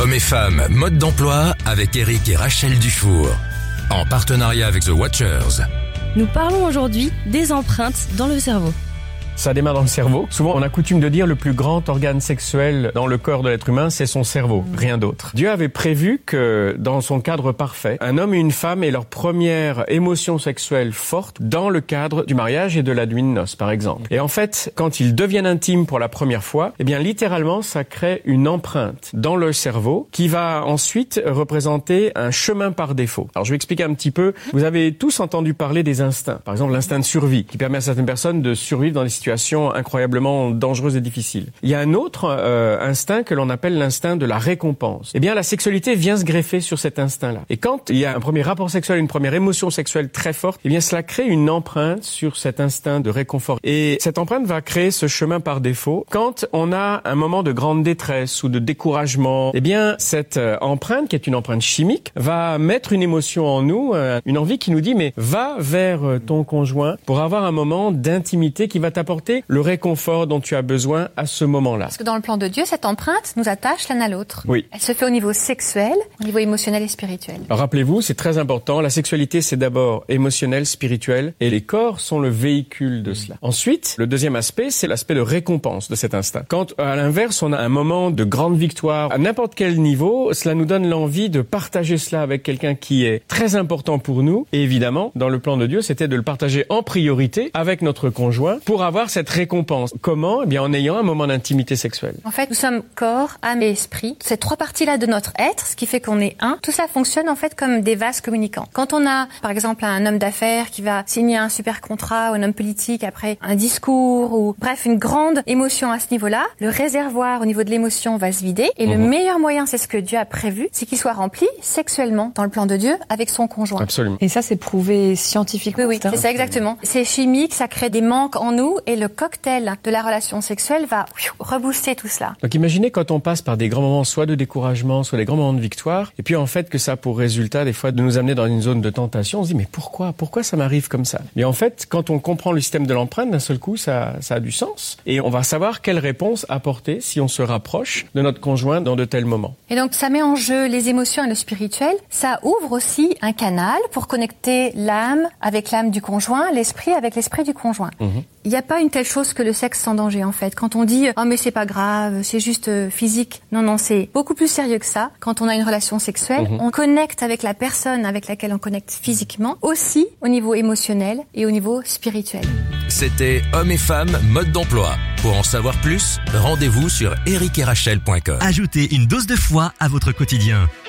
Hommes et femmes, mode d'emploi avec Eric et Rachel Dufour. En partenariat avec The Watchers. Nous parlons aujourd'hui des empreintes dans le cerveau. Ça démarre dans le cerveau. Souvent, on a coutume de dire le plus grand organe sexuel dans le corps de l'être humain, c'est son cerveau, rien d'autre. Dieu avait prévu que, dans son cadre parfait, un homme et une femme aient leur première émotion sexuelle forte dans le cadre du mariage et de la nuit de noces, par exemple. Et en fait, quand ils deviennent intimes pour la première fois, eh bien, littéralement, ça crée une empreinte dans le cerveau qui va ensuite représenter un chemin par défaut. Alors, je vais expliquer un petit peu. Vous avez tous entendu parler des instincts. Par exemple, l'instinct de survie, qui permet à certaines personnes de survivre dans des situations incroyablement dangereuses et difficiles. Il y a un autre instinct que l'on appelle l'instinct de la récompense. Eh bien, la sexualité vient se greffer sur cet instinct-là. Et quand il y a un premier rapport sexuel, une première émotion sexuelle très forte, eh bien, cela crée une empreinte sur cet instinct de réconfort. Et cette empreinte va créer ce chemin par défaut. Quand on a un moment de grande détresse ou de découragement, eh bien, cette empreinte, qui est une empreinte chimique, va mettre une émotion en nous, une envie qui nous dit, mais va vers ton conjoint pour avoir un moment d'intimité qui va t'apporter le réconfort dont tu as besoin à ce moment-là. Parce que dans le plan de Dieu, cette empreinte nous attache l'un à l'autre. Oui. Elle se fait au niveau sexuel, au niveau émotionnel et spirituel. Alors rappelez-vous, c'est très important, la sexualité c'est d'abord émotionnel, spirituel, et les corps sont le véhicule de cela. Ensuite, le deuxième aspect, c'est l'aspect de récompense de cet instinct. Quand, à l'inverse, on a un moment de grande victoire, à n'importe quel niveau, cela nous donne l'envie de partager cela avec quelqu'un qui est très important pour nous. Et évidemment, dans le plan de Dieu, c'était de le partager en priorité avec notre conjoint pour avoir cette récompense. Comment? Eh bien, en ayant un moment d'intimité sexuelle. En fait, nous sommes corps, âme et esprit. Ces trois parties-là de notre être, ce qui fait qu'on est un, tout ça fonctionne en fait comme des vases communicants. Quand on a, par exemple, un homme d'affaires qui va signer un super contrat ou un homme politique après un discours ou, bref, une grande émotion à ce niveau-là, le réservoir au niveau de l'émotion va se vider et le meilleur moyen, c'est ce que Dieu a prévu, c'est qu'il soit rempli sexuellement dans le plan de Dieu avec son conjoint. Absolument. Et ça, c'est prouvé scientifiquement. Oui, c'est ça exactement. C'est chimique, ça crée des manques en nous et le cocktail de la relation sexuelle va rebooster tout cela. Donc imaginez quand on passe par des grands moments soit de découragement, soit des grands moments de victoire, et puis en fait que ça a pour résultat des fois de nous amener dans une zone de tentation, on se dit mais pourquoi ça m'arrive comme ça? Mais en fait, quand on comprend le système de l'empreinte, d'un seul coup ça a du sens, et on va savoir quelle réponse apporter si on se rapproche de notre conjoint dans de tels moments. Et donc ça met en jeu les émotions et le spirituel, ça ouvre aussi un canal pour connecter l'âme avec l'âme du conjoint, l'esprit avec l'esprit du conjoint. Il n'y a pas une telle chose que le sexe sans danger en fait. Quand on dit « Oh mais c'est pas grave, c'est juste physique », non, c'est beaucoup plus sérieux que ça. Quand on a une relation sexuelle, on connecte avec la personne avec laquelle on connecte physiquement, aussi au niveau émotionnel et au niveau spirituel. C'était Hommes et femmes, mode d'emploi. Pour en savoir plus, rendez-vous sur ericetrachel.com. Ajoutez une dose de foi à votre quotidien.